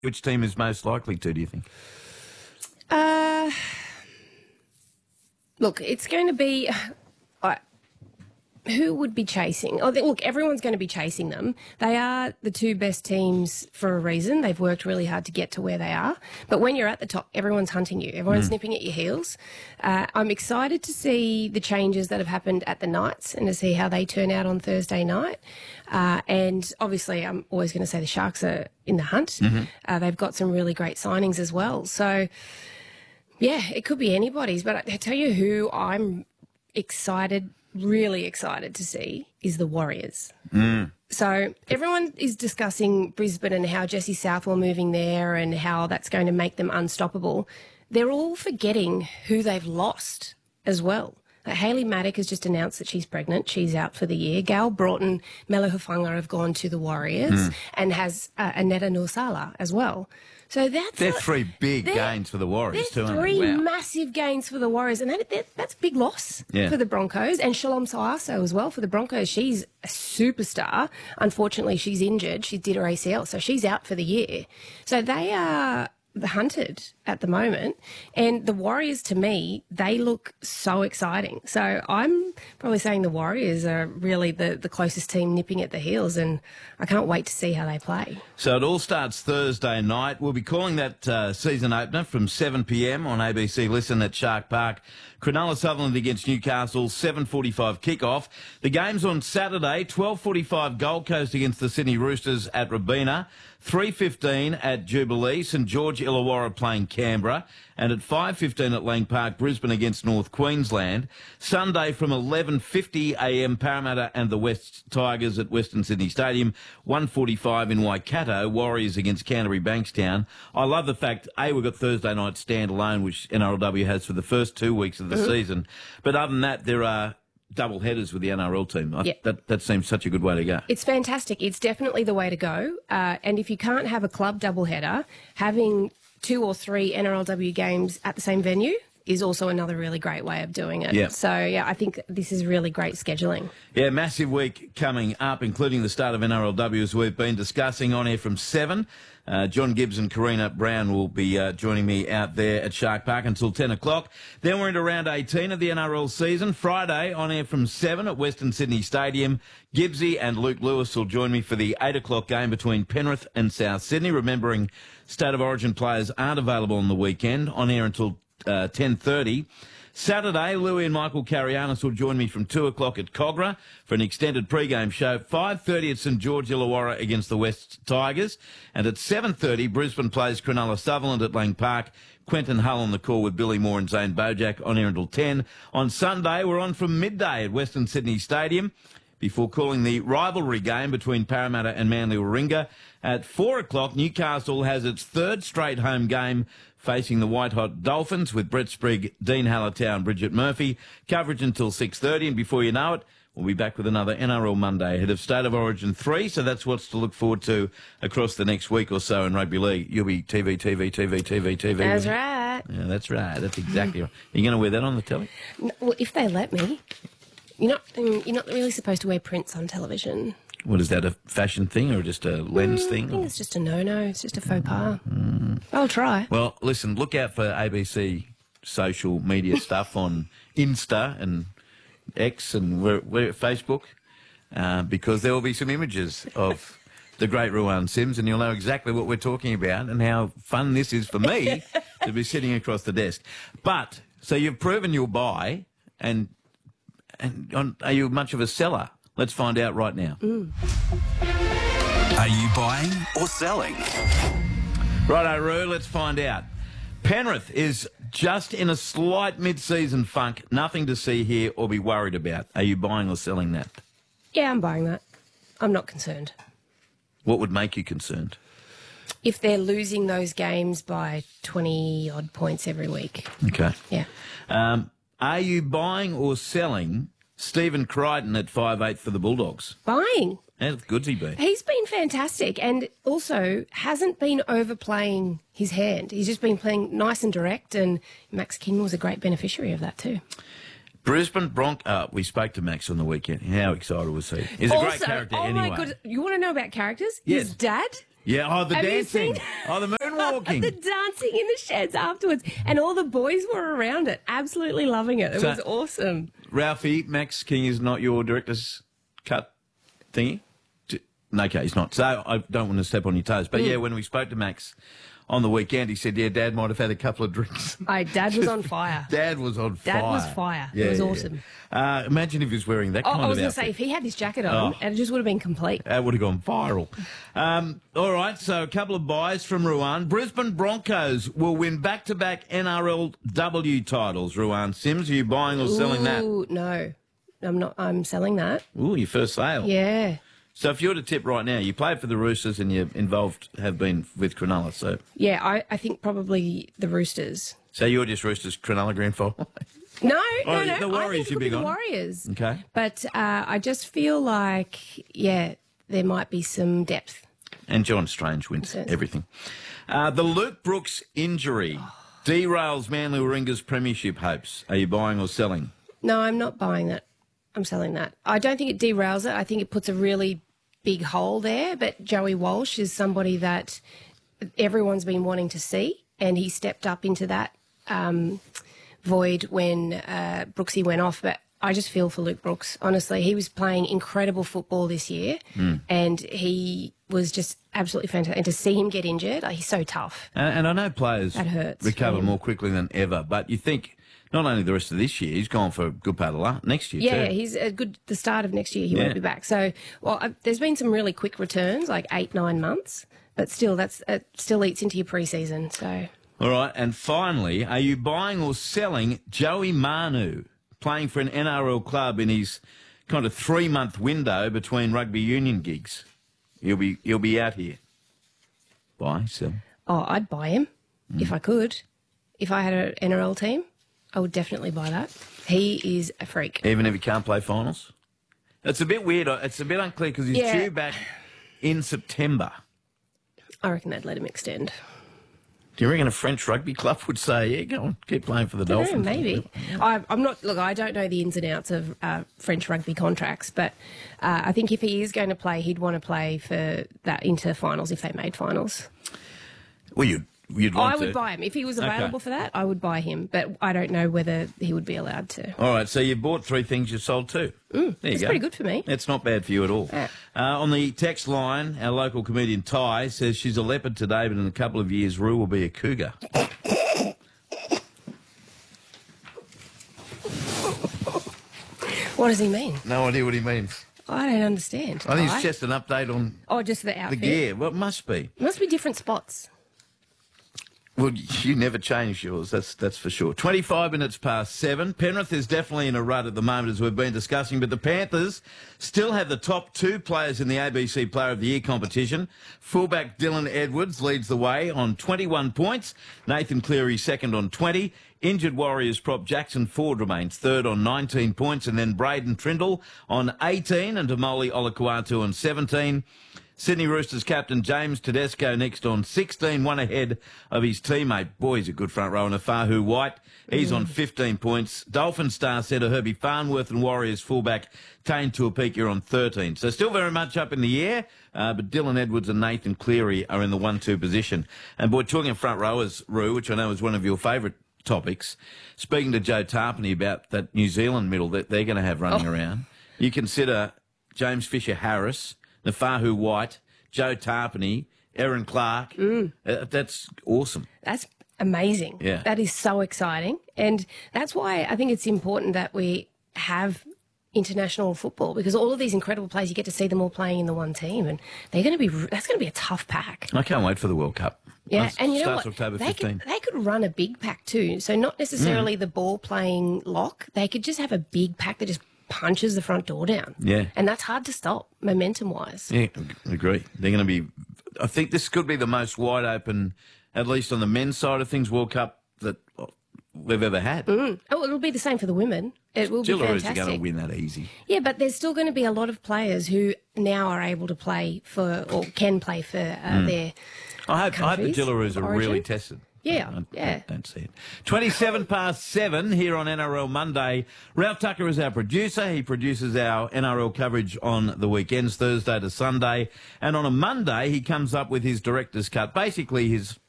Which team is most likely to, do you think? Look, it's going to be... who would be chasing? Look, everyone's going to be chasing them. They are the two best teams for a reason. They've worked really hard to get to where they are. But when you're at the top, everyone's hunting you. Everyone's nipping at your heels. I'm excited to see the changes that have happened at the Knights and to see how they turn out on Thursday night. And obviously, I'm always going to say the Sharks are in the hunt. They've got some really great signings as well. So, yeah, it could be anybody's. But I tell you who I'm really excited to see is the Warriors. So everyone is discussing Brisbane and how Jesse Southwell moving there and how that's going to make them unstoppable. They're all forgetting who they've lost as well. Hayley Maddock has just announced that she's pregnant. She's out for the year. Gal Broughton, Melo Hufanga have gone to the Warriors and has Aneta Nursala as well. So they're three big gains for the Warriors too, aren't they? Three massive gains for the Warriors, and that's a big loss for the Broncos. And Shalom Soaso as well for the Broncos. She's a superstar. Unfortunately, she's injured. She did her ACL, so she's out for the year. So they are the hunted at the moment, and the Warriors, to me, they look so exciting. So I'm probably saying the Warriors are really the closest team nipping at the heels, and I can't wait to see how they play. So it all starts Thursday night. We'll be calling that season opener from 7 p.m. on ABC Listen at Shark Park. Cronulla Sutherland against Newcastle, 7:45 kickoff. The game's on Saturday, 12:45 Gold Coast against the Sydney Roosters at Robina, 3:15 at Jubilee, St George Illawarra playing Canberra, and at 5:15 at Lang Park, Brisbane against North Queensland. Sunday from 11:50 a.m, Parramatta and the West Tigers at Western Sydney Stadium, 1:45 in Waikato, Warriors against Canterbury Bankstown. I love the fact, we've got Thursday night standalone, which NRLW has for the first 2 weeks of the season. But other than that, there are double headers with the NRL team. That seems such a good way to go. It's fantastic. It's definitely the way to go. And if you can't have a club double header, having 2 or 3 NRLW games at the same venue is also another really great way of doing it. Yep. So, I think this is really great scheduling. Yeah, massive week coming up, including the start of NRLW, as we've been discussing on air from 7. John Gibbs and Karina Brown will be joining me out there at Shark Park until 10 o'clock. Then we're into round 18 of the NRL season. Friday on air from 7 at Western Sydney Stadium. Gibbsy and Luke Lewis will join me for the 8 o'clock game between Penrith and South Sydney. Remembering State of Origin players aren't available on the weekend. On air until 10:30. Saturday, Louis and Michael Carianis will join me from 2 o'clock at Cogra for an extended pre-game show. 5:30 at St George Illawarra against the West Tigers. And at 7:30, Brisbane plays Cronulla Sutherland at Lang Park. Quentin Hull on the call with Billy Moore and Zane Bojack on air until 10. On Sunday, we're on from midday at Western Sydney Stadium before calling the rivalry game between Parramatta and Manly Warringah. At 4 o'clock, Newcastle has its third straight home game facing the White-Hot Dolphins with Brett Sprigg, Dean Hallertau and Bridget Murphy. Coverage until 6:30, and before you know it, we'll be back with another NRL Monday ahead of State of Origin 3, so that's what's to look forward to across the next week or so in Rugby League. You'll be TV. That's right. Yeah, that's right. That's exactly right. Are you going to wear that on the telly? No, well, if they let me. You're not really supposed to wear prints on television. What is that, a fashion thing or just a lens thing? I think it's just a no-no. It's just a faux pas. I'll try. Well, listen, look out for ABC social media stuff on Insta and X and Facebook, because there will be some images of the great Ruan Sims, and you'll know exactly what we're talking about and how fun this is for me to be sitting across the desk. But, so you've proven you'll buy, and are you much of a seller? Let's find out right now. Are you buying or selling? Righto, Roo, let's find out. Penrith is just in a slight mid-season funk. Nothing to see here or be worried about. Are you buying or selling that? Yeah, I'm buying that. I'm not concerned. What would make you concerned? If they're losing those games by 20-odd points every week. Okay. Yeah. Are you buying or selling Stephen Crichton at 5'8" for the Bulldogs? Buying. How good's he been? He's been fantastic and also hasn't been overplaying his hand. He's just been playing nice and direct, and Max King was a great beneficiary of that too. Brisbane we spoke to Max on the weekend. How excited was he? He's a great character anyway. Oh my God, you want to know about characters? Yes. His dad Yeah, oh, the Have you dancing. seen- Oh, the moonwalking. The dancing in the sheds afterwards. And all the boys were around it, absolutely loving it. It So- was awesome. Ralphie, Max King is not your director's cut thingy? No, okay, he's not. So I don't want to step on your toes. But yeah, when we spoke to Max on the weekend, he said, yeah, Dad might have had a couple of drinks. Dad was on fire. Dad was on fire. Dad was fire. It was awesome. Imagine if he was wearing that Oh, kind I was of going to outfit. say, if he had this jacket on, it just would have been complete. That would have gone viral. All right, so a couple of buys from Ruan. Brisbane Broncos will win back-to-back NRLW titles, Ruan Sims. Are you buying or selling that? Ooh, no. I'm not. I'm selling that. Ooh, your first sale. Yeah. So if you were to tip right now, you played for the Roosters and you're involved, have been with Cronulla, so... Yeah, I think probably the Roosters. So you're just Roosters Cronulla grand final? No, Oh, no. the Warriors I think it you're could be big the on. Warriors. Okay. But I just feel like, yeah, there might be some depth. And John Strange wins Yes. everything. The Luke Brooks injury derails Manly Warringah's premiership hopes. Are you buying or selling? No, I'm not buying that. I'm selling that. I don't think it derails it. I think it puts a really big hole there. But Joey Walsh is somebody that everyone's been wanting to see, and he stepped up into that void when Brooksy went off. But I just feel for Luke Brooks. Honestly, he was playing incredible football this year, and he was just absolutely fantastic. And to see him get injured, he's so tough. And I know players That hurts recover for him. more quickly than ever, but you think not only the rest of this year, he's gone for a good part of next year Yeah, too. he's a good. The start of next year, he Yeah. won't be back. So, there's been some really quick returns, like 8-9 months, but still, that's it still eats into your preseason. So, All right, and finally, are you buying or selling Joey Manu, playing for an NRL club in his kind of 3-month window between rugby union gigs? He'll be out here. Buy, sell. I'd buy him if I could. If I had an NRL team, I would definitely buy that. He is a freak. Even if he can't play finals? It's a bit weird. It's a bit unclear because he's Yeah. due back in September. I reckon they'd let him extend. Do you reckon a French rugby club would say, yeah, go on, keep playing for the Yeah, Dolphins? maybe. I'm not. Look, I don't know the ins and outs of French rugby contracts, but I think if he is going to play, he'd want to play for that into finals if they made finals. Well, you'd want I would to. buy him if he was Okay. available for that. I would buy him, but I don't know whether he would be allowed to. All right, so you bought 3 things, you sold 2. There you It's go. pretty good for me. It's not bad for you at all. Yeah. On the text line, our local comedian Ty says she's a leopard today, but in a couple of years, Rue will be a cougar. What does he mean? No idea what he means. I don't understand. I think it's Right? just an update on just the the outfit. gear. Well, it must be. It must be different spots. Well, you never change yours, that's for sure. 25 minutes past 7. Penrith is definitely in a rut at the moment, as we've been discussing, but the Panthers still have the top 2 players in the ABC Player of the Year competition. Fullback Dylan Edwards leads the way on 21 points. Nathan Cleary second on 20. Injured Warriors prop Jackson Ford remains third on 19 points, and then Braden Trindle on 18 and Damoli Olakuatu on 17. Sydney Roosters captain James Tedesco next on 16, one ahead of his teammate. Boy, he's a good front row, Nafahu White. He's on 15 points. Dolphin star centre Herbie Farnworth and Warriors fullback Tane Tuapika on 13. So still very much up in the air, but Dylan Edwards and Nathan Cleary are in the 1-2 position. And boy, talking of front rowers, Roo, which I know is one of your favourite topics, speaking to Joe Tarpany about that New Zealand middle that they're going to have running around, you consider James Fisher-Harris, Nafahu White, Joe Tarpany, Erin Clark. That's awesome. That's amazing. Yeah. That is so exciting. And that's why I think it's important that we have international football, because all of these incredible players, you get to see them all playing in the one team, and that's going to be a tough pack. I can't wait for the World Cup. Yeah, It and you know starts what? October They 15. could run a big pack too. So not necessarily the ball playing lock. They could just have a big pack that just punches the front door down. Yeah. And that's hard to stop, momentum-wise. Yeah, I agree. They're going to be... I think this could be the most wide open, at least on the men's side of things, World Cup that we've ever had. Oh, it'll be the same for the women. It will be Jillaroos are fantastic. going to win that easy. Yeah, but there's still going to be a lot of players who now are able to play for, or can play for their... I hope the countries Jillaroos of are really origin. tested. Don't see it. 27 past 7 here on NRL Monday. Ralph Tucker is our producer. He produces our NRL coverage on the weekends, Thursday to Sunday. And on a Monday, he comes up with his director's cut, basically his